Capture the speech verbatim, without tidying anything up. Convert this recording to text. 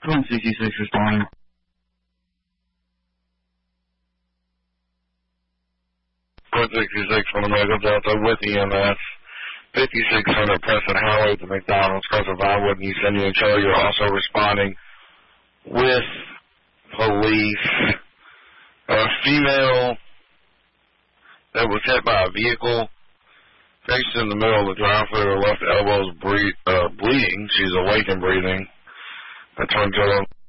Twin sixty-six responding. Twin sixty-six from the Medical Delta with E M S. fifty-six hundred Preston Highway to McDonald's, Crescent Vinewood, and East Indian Trail. You're also responding with police. A female that was hit by a vehicle, faced in the middle of the driveway, her left elbow is bre- uh, bleeding. She's awake and breathing. I turned to her.